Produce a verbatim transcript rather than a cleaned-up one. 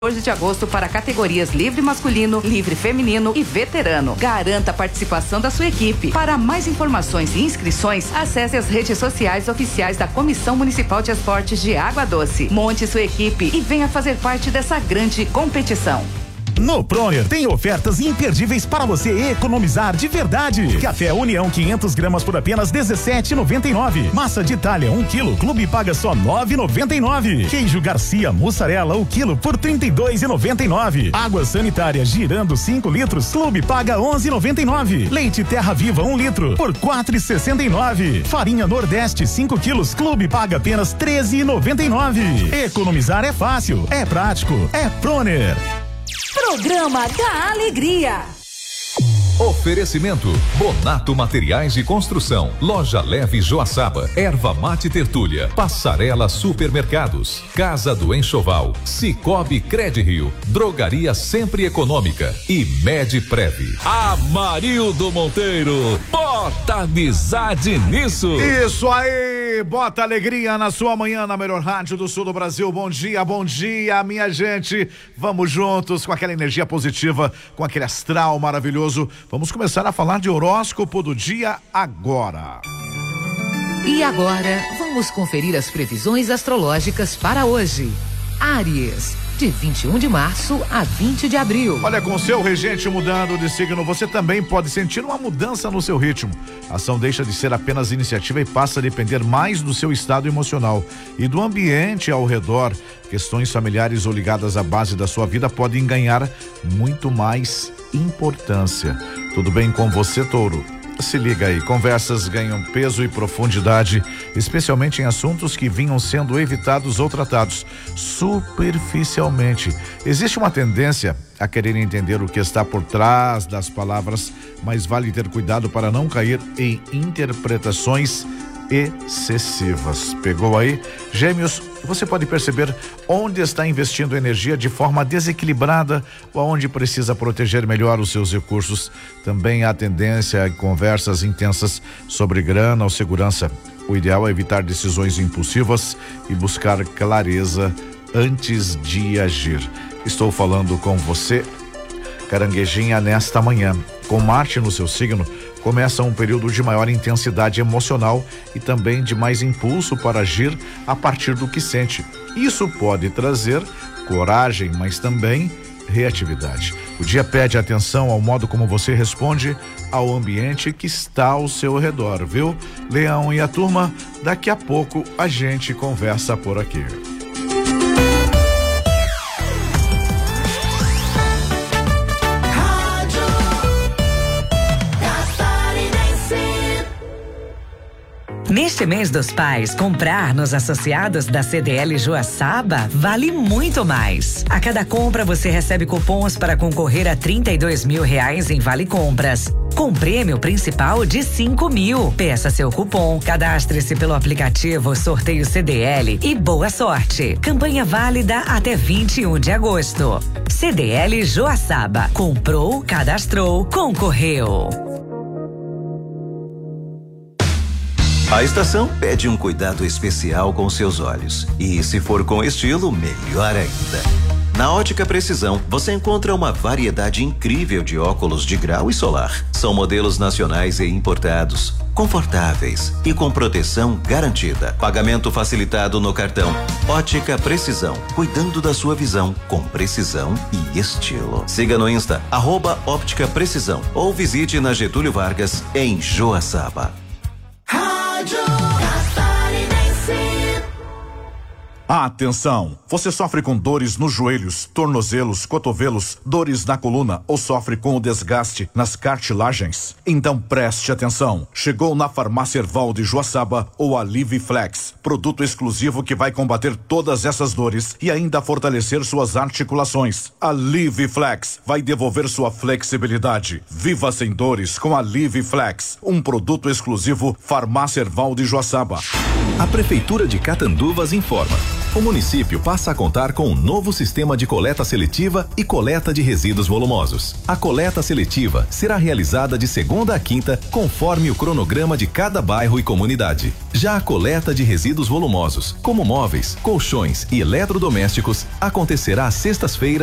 quatorze de agosto para categorias livre masculino, livre feminino e veterano. Garanta a participação da sua equipe. Para mais informações e inscrições, acesse as redes sociais oficiais da Comissão Municipal de Esportes de Água Doce. Monte sua equipe e venha fazer parte dessa grande competição. No Proner tem ofertas imperdíveis para você economizar de verdade. Café União quinhentas gramas por apenas dezessete reais e noventa e nove centavos. Massa de Itália um quilo, Clube paga só nove reais e noventa e nove centavos. Queijo Garcia mussarela o quilo por trinta e dois reais e noventa e nove centavos. Água sanitária girando cinco litros, Clube paga onze reais e noventa e nove centavos. Leite Terra Viva um litro por quatro reais e sessenta e nove centavos. Farinha Nordeste cinco quilos, Clube paga apenas treze reais e noventa e nove centavos. Economizar é fácil, é prático, é Proner. Programa da Alegria. Oferecimento Bonato Materiais de Construção, Loja Leve Joaçaba, Erva Mate Tertúlia, Passarela Supermercados, Casa do Enxoval, Cicobi Credrio, Drogaria Sempre Econômica e Medprev. Amarildo Monteiro, bota amizade nisso. Isso aí, bota alegria na sua manhã na melhor rádio do sul do Brasil. Bom dia, bom dia, minha gente. Vamos juntos com aquela energia positiva, com aquele astral maravilhoso. Vamos começar a falar de horóscopo do dia agora. E agora, vamos conferir as previsões astrológicas para hoje. Áries, de vinte e um de março a vinte de abril. Olha, com seu regente mudando de signo, você também pode sentir uma mudança no seu ritmo. A ação deixa de ser apenas iniciativa e passa a depender mais do seu estado emocional e do ambiente ao redor. Questões familiares ou ligadas à base da sua vida podem ganhar muito mais importância. Tudo bem com você, Touro? Se liga aí, conversas ganham peso e profundidade, especialmente em assuntos que vinham sendo evitados ou tratados superficialmente. Existe uma tendência a querer entender o que está por trás das palavras, mas vale ter cuidado para não cair em interpretações excessivas. Pegou aí? Gêmeos, você pode perceber onde está investindo energia de forma desequilibrada ou onde precisa proteger melhor os seus recursos. Também há tendência a conversas intensas sobre grana ou segurança. O ideal é evitar decisões impulsivas e buscar clareza antes de agir. Estou falando com você, caranguejinha, nesta manhã. Com Marte no seu signo, começa um período de maior intensidade emocional e também de mais impulso para agir a partir do que sente. Isso pode trazer coragem, mas também reatividade. O dia pede atenção ao modo como você responde ao ambiente que está ao seu redor, viu? Leão e a turma, daqui a pouco a gente conversa por aqui. Neste mês dos pais, comprar nos associados da C D L Joaçaba vale muito mais. A cada compra você recebe cupons para concorrer a trinta e dois mil reais em vale compras, com prêmio principal de cinco mil. Peça seu cupom, cadastre-se pelo aplicativo Sorteio C D L e boa sorte. Campanha válida até vinte e um de agosto. C D L Joaçaba. Comprou, cadastrou, concorreu. A estação pede um cuidado especial com seus olhos. E se for com estilo, melhor ainda. Na Ótica Precisão, você encontra uma variedade incrível de óculos de grau e solar. São modelos nacionais e importados, confortáveis e com proteção garantida. Pagamento facilitado no cartão. Ótica Precisão, cuidando da sua visão com precisão e estilo. Siga no Insta, arroba Óptica Precisão, ou visite na Getúlio Vargas, em Joaçaba. Atenção! Você sofre com dores nos joelhos, tornozelos, cotovelos, dores na coluna ou sofre com o desgaste nas cartilagens? Então preste atenção. Chegou na Farmácia Erval de Joaçaba o Aliviflex, produto exclusivo que vai combater todas essas dores e ainda fortalecer suas articulações. Aliviflex vai devolver sua flexibilidade. Viva sem dores com Aliviflex, um produto exclusivo Farmácia Erval de Joaçaba. A Prefeitura de Catanduvas informa. O município passa a contar com um novo sistema de coleta seletiva e coleta de resíduos volumosos. A coleta seletiva será realizada de segunda a quinta, conforme o cronograma de cada bairro e comunidade. Já a coleta de resíduos volumosos, como móveis, colchões e eletrodomésticos, acontecerá às sextas-feiras